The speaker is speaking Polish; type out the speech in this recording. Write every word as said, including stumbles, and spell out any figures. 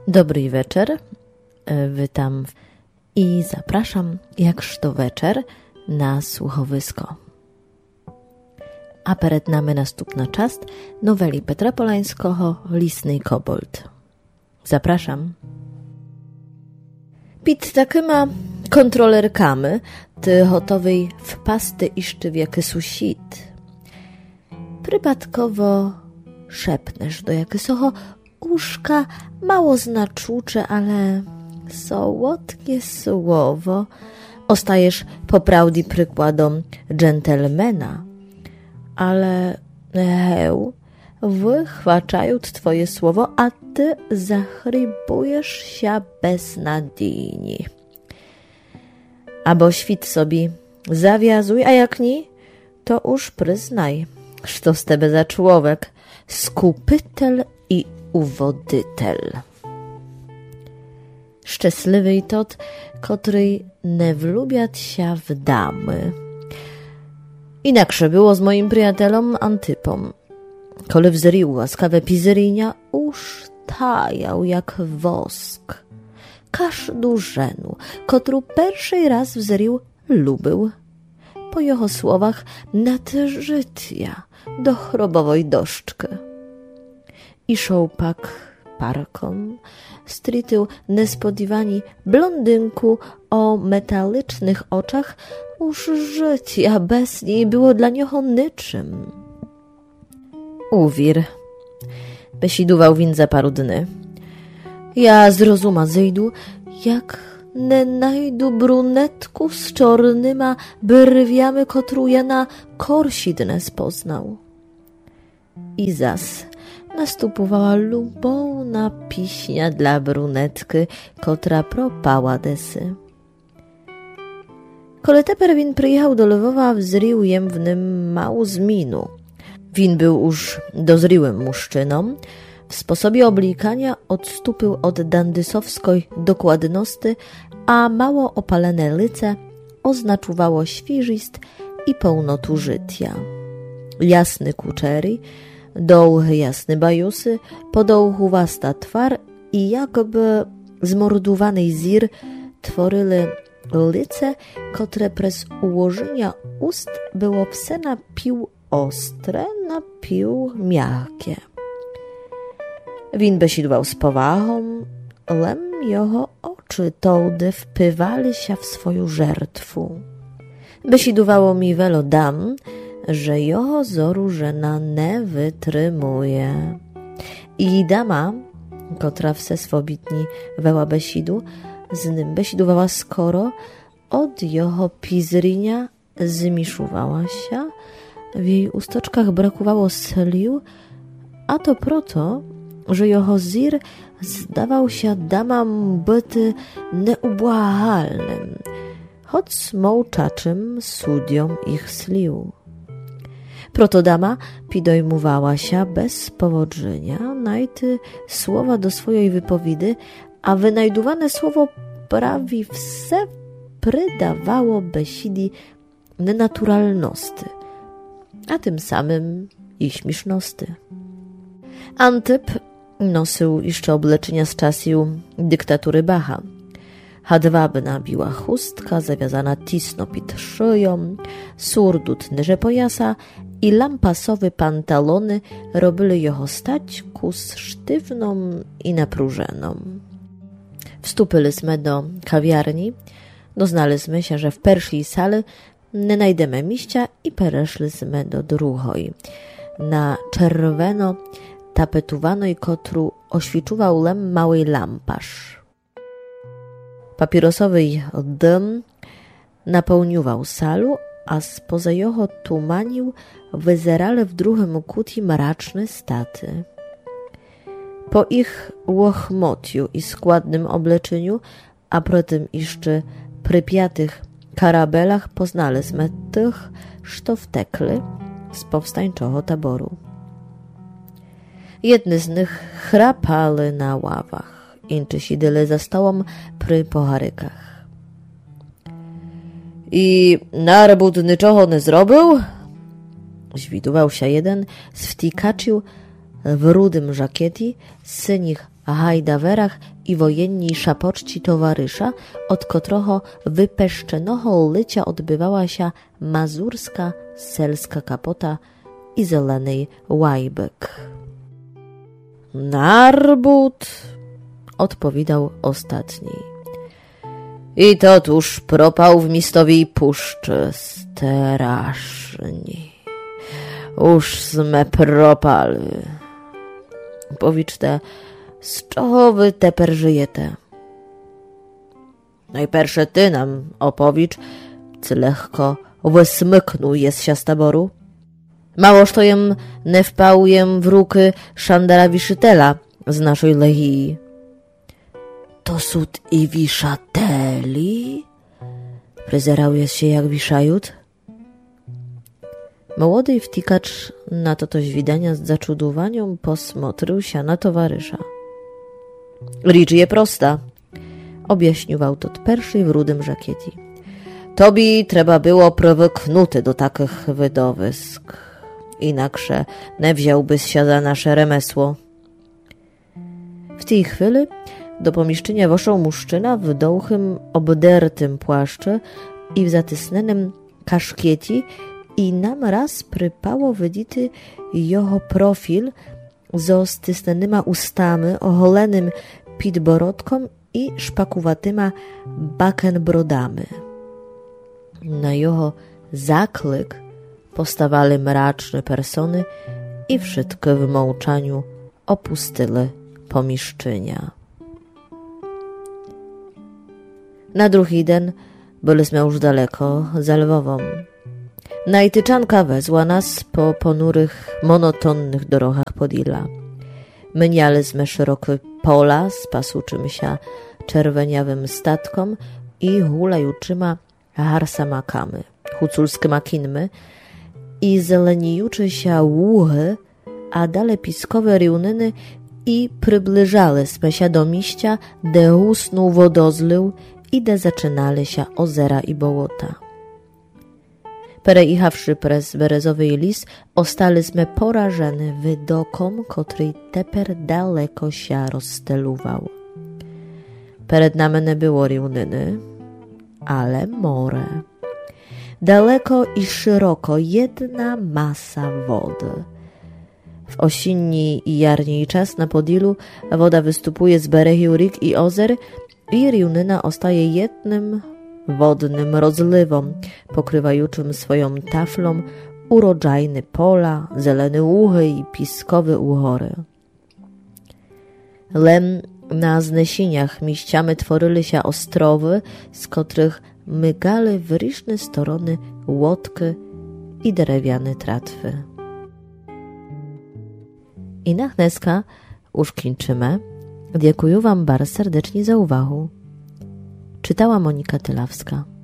Dobry wieczór, witam i zapraszam, jakż to wieczór, na słuchowisko. A перед нами наступна часть новели Петра Поланського «Лісний кобольд». Zapraszam. Pід такими контролерками ти готовий впасти іще в якийсь щит. Przypadkowo szepnesz do jakiegoś uszka, mało znaczące, ale słodkie słowo. Ostajesz poprawdy przykładom dżentelmena, ale heł, wychwaczają twoje słowo, a ty zachrybujesz się beznadziejnie. Abo świt sobie zawiązuj, a jak nie, to już przyznaj, że z tebe za człowiek, skupytel i uwodytel. Szczęśliwy tot, który nie wlubiać się w damy. Inaksze było z moim przyjacielem Antypom. Kole wzrył łaskawe pizyrynia, już tajał jak wosk. Każdą żenu, którą pierwszy raz wzrył, lubił. Po jego słowach nad życia do chrobowej doszczki. I pak parką strytył niespodziewani blondynku o metalicznych oczach, już życia bez niej było dla niego niczym. Uwir, besidował win za paru dni. Ja z rozuma zejdu, jak nie najdu brunetku z czarnyma brwiami, którą ja na korsidne spoznał. I zas nastupowała lubowna piśnia dla brunetki, która propała desy. Kole teper win przyjechał do Lwowa, wzrył jem w nim mału zminu. Win był już dozryłym muszczyną. W sposobie oblikania odstąpił od dandysowskiej dokładności, a mało opalone lice oznaczowało świżyst i pełnotu życia. Jasny kuczery, dołchy jasne bajusy, podouchowasta twar i jakby zmordowany zir tworzyły lice, które przez ułożenia ust było pse na pił ostre, na pił miękkie. Win besidował z powagą, lem jego oczy tołdy wpywali się w swoją żertwu. Besidowało mi wielu dam, że jeho zoru żena nie wytrzymuje. I dama, która wse swobitni weła besidu, z nim besidowała skoro, od jeho pizrynia zmiszowała się, w jej ustoczkach brakowało sliu, a to proto, że jeho zir zdawał się damam byty nieubłagalnym, choć mołczaczym sudiom ich sliu. Proto dama pidojmowała się bez powodzenia, najty słowa do swojej wypowiedzi, a wynajdowane słowo prawie wse przydawało besidi nienaturalności, a tym samym i śmieszności. Antyp nosił jeszcze obleczenia z czasów dyktatury Bacha. Hadwabna biła chustka zawiązana tisno pod szyją, surdut niże pojasa i lampasowe pantalony robili jego stać kus sztywną i napróżoną. Wstupiliśmy do kawiarni, doznaliśmy się, że w pierwszej sali nie znajdziemy miejsca i przeszliśmy do drugiej, na czerwono tapetowanej, którą oświczował lem mały lamparz. Papierosowy dym napełniał salu, a spoza jego tumanił wyzerale w drugim kutie mraczne staty. Po ich łochmociu i składnym obleczeniu, a po tym jeszcze przypiatych karabelach poznaliśmy tych, co wtekli z powstańczego taboru. Jedne z nich chrapali na ławach, inczy siedzieli za stołem przy pocharykach. I narbut niczego nie zrobił? Zwidował się jeden z wtikaczył w rudym żakieti, synich hajdawerach i wojenni szapoczci towarysza, od kotroho wypeszczenoho lycia odbywała się mazurska selska kapota i zelenej łajbek. Narbut, odpowiadał ostatni. I to tuż propał w mistowej puszczy straszni. Uż sme propali. Powicz te, z czoło wy teper żyjete? Najpersze ty nam opowicz, cy lehko wysmyknął jest się z taboru. Małoż to jem nie wpał jem w ruky Szandara Wiszytela z naszej Lechii. To sud i wiszateli? Pryzerał jest się jak wiszajut. Młody wtikacz na to toś widania z zaczudowaniem posmotrył się na towarysza. Ricz je prosta, objaśniwał tot perszy w rudym żakieti. Tobi trzeba było prowyknuty do takich wydowisk. Inaksze nie wziąłbyś się za nasze remesło. W tej chwili do pomieszczenia weszł muszczyna w dołchym, obdertym płaszczy i w zatysnionym kaszkieti i nam raz prypało widzity jeho profil zo stysnonyma ustami, oholenym pitborodkom i szpakuwatyma bakenbrodami. Na jeho zaklik postawali mraczne persony i wszystko w mołczaniu opustyli pomieszczenia. Na drugi dzień byliśmy już daleko za Lwową. Najtyczanka wezła nas po ponurych, monotonnych drogach Podila. Mynialiśmy szerokie pola z pasuczym się czerweniawym statkom i hulajuczyma harsamakami, huculskima kinmy i zelenijuczy się łuchy, a dale piskowe riuniny i przybliżaliśmy się do miścia, de usnął wodozlył i de zaczynali się ozera i bołota. Perejechawszy przez berezowy lis, ostaliśmy porażeni widokom, który teper daleko się rozsteluwał. Przed nami nie było riuniny, ale more. Daleko i szeroko jedna masa wody. W osinni i jarni czas na Podilu woda wystupuje z berechiu rik i ozer i riunina ostaje jednym wodnym rozlywom, pokrywajuczym swoją taflą urodzajne pola, zelene łuchy i piskowe uhory. Lem na znesieniach miściami tworzyły się ostrowy, z których mygały w różne strony łotki i drewniane tratwy. I na dneska już kończymy. Dziękuję wam bardzo serdecznie za uwagę. Czytała Monika Tylawska.